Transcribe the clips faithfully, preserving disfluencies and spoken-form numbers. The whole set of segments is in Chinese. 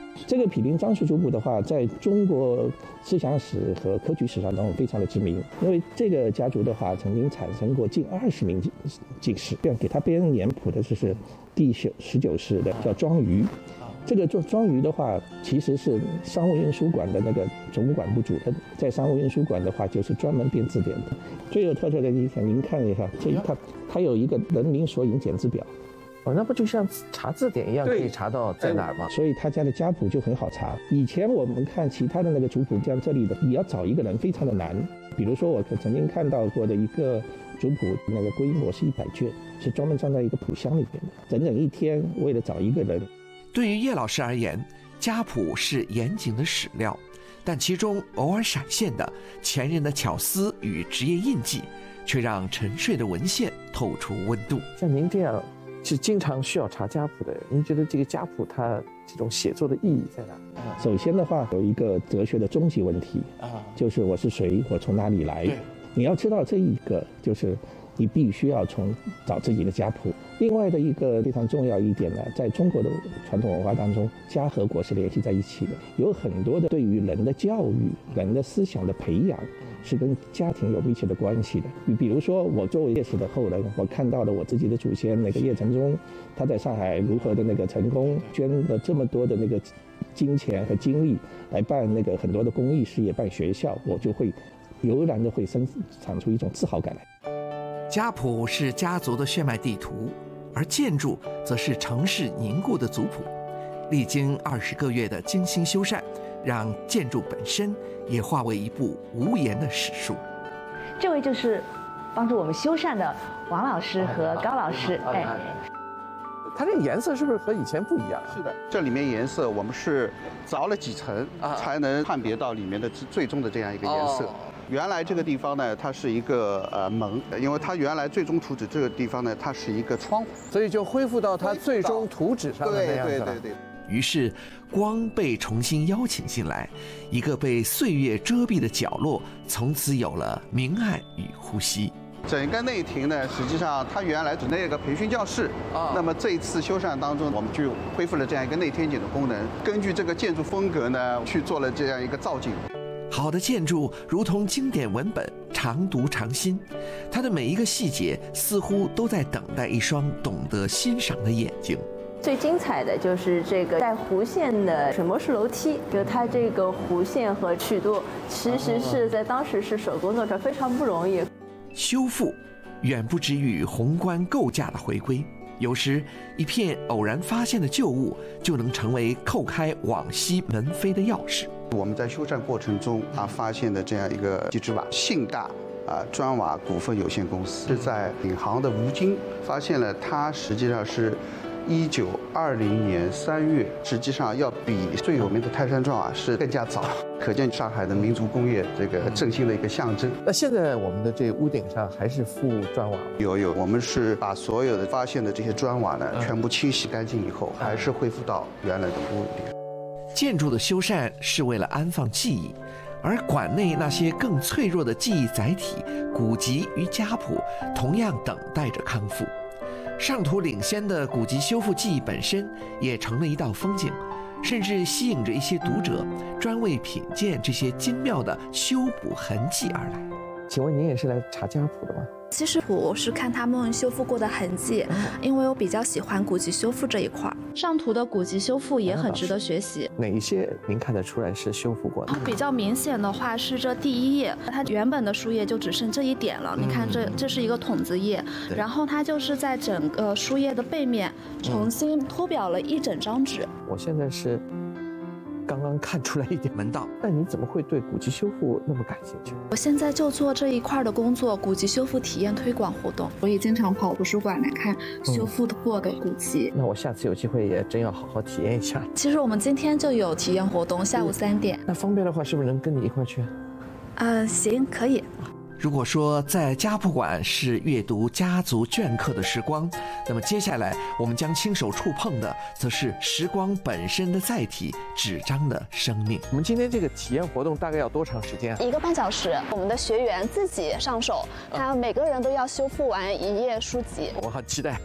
这个毗邻樟树族谱的话，在中国思想史和科举史上当中非常的知名，因为这个家族的话曾经产生过近二十名进士，这样给他编年谱的就是第十九世的叫庄瑜。这个庄庄瑜的话，其实是商务印书馆的那个总管部主任，在商务印书馆的话，就是专门编字典的。最有特色的一点，您看一下，这它它有一个人名索引简字表。 哦，那不就像查字典一样，可以查到在哪儿吗？ 所以他家的家谱就很好查。以前我们看其他的那个族谱，像这里的，你要找一个人非常的难。比如说，我曾经看到过的一个族谱，那个规模是一百卷，是专门装在一个谱箱里边的，整整一天为了找一个人。 对于叶老师而言，家谱是严谨的史料，但其中偶尔闪现的前人的巧思与职业印记，却让沉睡的文献透出温度。 像您这样是经常需要查家谱的人，您觉得这个家谱它这种写作的意义在哪？ 首先的话，有一个哲学的终极问题啊，就是我是谁，我从哪里来？你要知道这一个，就是你必须要从找自己的家谱。另外的一个非常重要一点呢，在中国的传统文化当中，家和国是联系在一起的，有很多的对于人的教育、人的思想的培养，是跟家庭有密切的关系的。你比如说，我作为叶氏的后人，我看到了我自己的祖先那个叶承宗，他在上海如何的那个成功，捐了这么多的那个金钱和精力来办那个很多的公益事业、办学校，我就会油然的会生产出一种自豪感来。 家谱是家族的血脉地图，而建筑则是城市凝固的族谱。历经二十个月的精心修缮，让建筑本身也化为一部无言的史书。 这位就是帮助我们修缮的王老师和高老师。哎， 它这个颜色是不是和以前不一样？ 是的，这里面颜色我们是凿了几层，才能判别到里面的最终的这样一个颜色。哦，原来这个地方呢，它是一个呃门，因为它原来最终图纸这个地方呢，它是一个窗户， 所以就恢复到它最终图纸上的那样子了。 对对对对。 于是，光被重新邀请进来，一个被岁月遮蔽的角落，从此有了明暗与呼吸。 整个内庭呢，实际上它原来只那个培训教室啊，那么这一次修缮当中，我们就恢复了这样一个内天井的功能，根据这个建筑风格呢，去做了这样一个造景。 好的建筑如同经典文本，常读常新，它的每一个细节似乎都在等待一双懂得欣赏的眼睛。 最精彩的就是这个带弧线的水磨式楼梯，就它这个弧线和曲度，其实是在当时是手工做出来，非常不容易。 修复远不止于宏观构架的回归，有时一片偶然发现的旧物就能成为扣开往昔门扉的钥匙。 我们在修缮过程中啊发现的这样一个机制瓦，信大啊砖瓦股份有限公司是在闵行的吴京发现了，它实际上是一九二零年三月，实际上要比最有名的泰山砖瓦是更加早，可见上海的民族工业这个振兴的一个象征。 那现在我们的这屋顶上还是覆砖瓦吗？ 有有，我们是把所有的发现的这些砖瓦呢，全部清洗干净以后，还是恢复到原来的屋顶。 建筑的修缮是为了安放记忆，而馆内那些更脆弱的记忆载体古籍与家谱，同样等待着康复。上图领先的古籍修复技艺本身也成了一道风景，甚至吸引着一些读者专为品鉴这些精妙的修补痕迹而来。 请问您也是来查家谱的吗？ 其实我是看他们修复过的痕迹，因为我比较喜欢古籍修复这一块。上图的古籍修复也很值得学习。 哪一些您看得出来是修复过的？ 比较明显的话是这第一页，它原本的书页就只剩这一点了。嗯、你看这这是一个筒子页，然后它就是在整个书页的背面重新脱裱了一整张纸。 我现在是刚刚看出来一点门道， 那你怎么会对古籍修复那么感兴趣？ 我现在就做这一块的工作，古籍修复体验推广活动，我也经常跑图书馆来看修复过的古籍。 嗯、那我下次有机会也真要好好体验一下。 其实我们今天就有体验活动，下午三点。 那方便的话，是不是能跟你一块去？ 呃，行，可以。 如果说在家谱馆是阅读家族镌刻的时光，那么接下来我们将亲手触碰的，则是时光本身的载体——纸张的生命。 我们今天这个体验活动大概要多长时间啊？ 一个半小时。我们的学员自己上手，他每个人都要修复完一页书籍。 我好期待。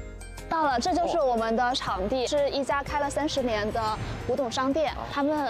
到了，这就是我们的场地，是一家开了三十年的古董商店，他们